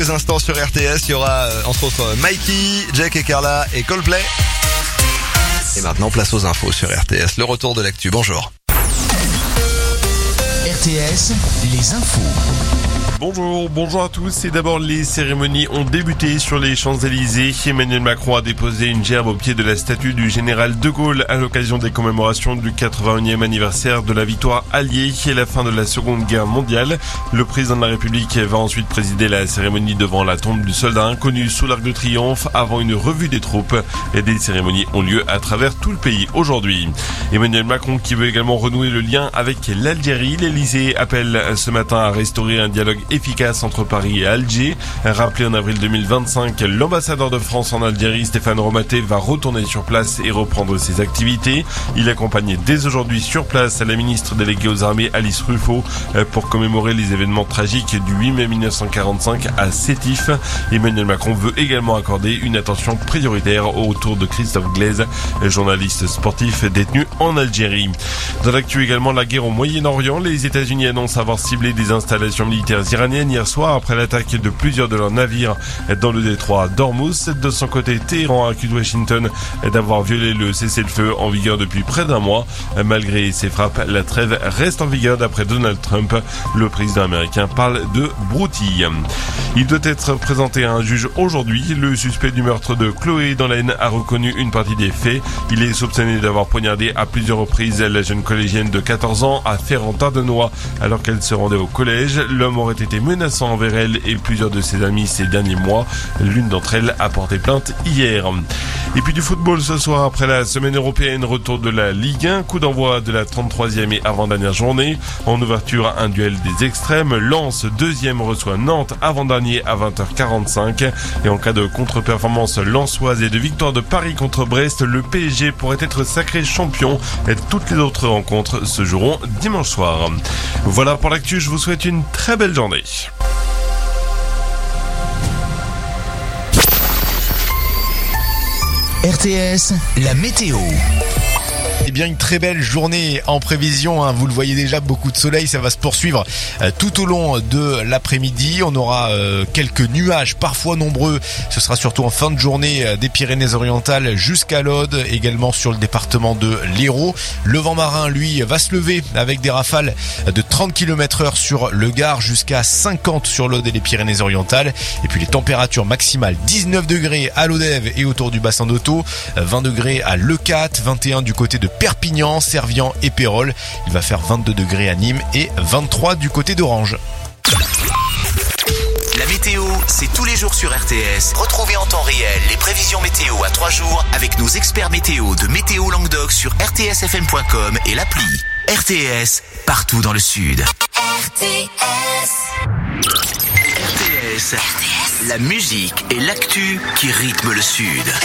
Quelques instants sur RTS, il y aura entre autres Mikey, Jack et Carla et Coldplay. Et maintenant, place aux infos sur RTS. Le retour de l'actu. Bonjour. RTS, les infos. Bonjour à tous. Et d'abord, les cérémonies ont débuté sur les Champs-Élysées. Emmanuel Macron a déposé une gerbe au pied de la statue du général de Gaulle à l'occasion des commémorations du 81e anniversaire de la victoire alliée et la fin de la Seconde Guerre mondiale. Le président de la République va ensuite présider la cérémonie devant la tombe du soldat inconnu sous l'Arc de Triomphe avant une revue des troupes. Et des cérémonies ont lieu à travers tout le pays aujourd'hui. Emmanuel Macron qui veut également renouer le lien avec l'Algérie. L'Élysée appelle ce matin à restaurer un dialogue efficace entre Paris et Alger. Rappelé en avril 2025, l'ambassadeur de France en Algérie, Stéphane Romaté, va retourner sur place et reprendre ses activités. Il accompagne dès aujourd'hui sur place la ministre déléguée aux armées Alice Ruffo pour commémorer les événements tragiques du 8 mai 1945 à Sétif. Emmanuel Macron veut également accorder une attention prioritaire au retour de Christophe Glaise, journaliste sportif détenu en Algérie. Dans l'actu également, la guerre au Moyen-Orient, les États-Unis annoncent avoir ciblé des installations militaires iranienne hier soir après l'attaque de plusieurs de leurs navires dans le détroit d'Ormuz. De son côté, Téhéran accuse Washington d'avoir violé le cessez-le-feu en vigueur depuis près d'un mois. Malgré ces frappes, la trêve reste en vigueur d'après Donald Trump. Le président américain parle de broutille. Il doit être présenté à un juge aujourd'hui. Le suspect du meurtre de Chloé dans l'Aisne a reconnu une partie des faits. Il est soupçonné d'avoir poignardé à plusieurs reprises la jeune collégienne de 14 ans à Férentin-de-Noix alors qu'elle se rendait au collège. L'homme aurait été menaçant envers elle et plusieurs de ses amis ces derniers mois. L'une d'entre elles a porté plainte hier. Et puis du football ce soir après la semaine européenne, retour de la Ligue 1, coup d'envoi de la 33e et avant-dernière journée. En ouverture, un duel des extrêmes. Lens, deuxième, reçoit Nantes, avant-dernier à 20h45. Et en cas de contre-performance lensoise et de victoire de Paris contre Brest, le PSG pourrait être sacré champion. Et toutes les autres rencontres se joueront dimanche soir. Voilà pour l'actu, je vous souhaite une très belle journée. RTS, la météo. Eh bien, une très belle journée en prévision, hein. Vous le voyez déjà, beaucoup de soleil, ça va se poursuivre tout au long de l'après-midi. On aura quelques nuages, parfois nombreux. Ce sera surtout en fin de journée des Pyrénées-Orientales jusqu'à l'Aude, également sur le département de l'Hérault. Le vent marin, lui, va se lever avec des rafales de 30 km/h sur le Gard jusqu'à 50 sur l'Aude et les Pyrénées-Orientales. Et puis les températures maximales, 19 degrés à l'Odève et autour du bassin d'Auto, 20 degrés à Leucat, 21 du côté de Perpignan, Servian et Pérol. Il va faire 22 degrés à Nîmes et 23 du côté d'Orange. La météo, c'est tous les jours sur RTS. Retrouvez en temps réel les prévisions météo à 3 jours avec nos experts météo de Météo Languedoc sur rtsfm.com et l'appli. RTS, partout dans le Sud. RTS, la musique et l'actu qui rythment le Sud.